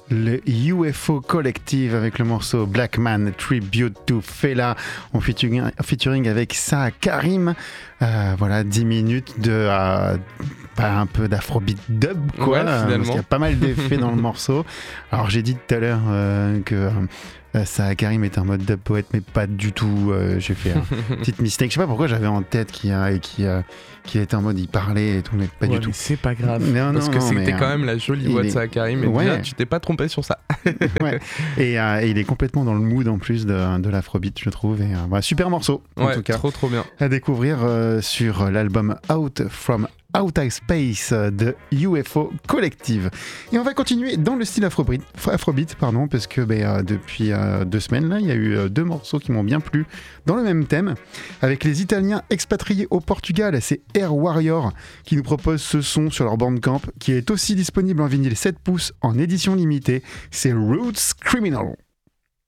Le UFO Collective avec le morceau Black Man Tribute to Fela en featuring avec Sa Karim. Voilà, 10 minutes de un peu d'afrobeat dub, quoi. Parce qu'il y a pas mal d'effets dans le morceau. Alors j'ai dit tout à l'heure que Sa Karim est un mode dub poète, mais pas du tout. J'ai fait une petite mistake. Je sais pas pourquoi j'avais en tête qu'il était en mode il parlait et tout, mais pas du tout. Mais c'est pas grave. Parce que c'était quand même la jolie voix de Sa Karim. Et déjà, tu t'es pas trompé sur ça. Ouais. Et il est complètement dans le mood en plus de l'afrobeat, je trouve. Et voilà, super morceau en tout cas. Trop bien. À découvrir sur l'album Out from Outer Space de UFO Collective. Et on va continuer dans le style afrobeat parce que depuis 2 semaines, là, il y a eu 2 morceaux qui m'ont bien plu dans le même thème. Avec les Italiens expatriés au Portugal, c'est Air Warrior qui nous propose ce son sur leur Bandcamp, qui est aussi disponible en vinyle 7 pouces en édition limitée. C'est Roots Criminal.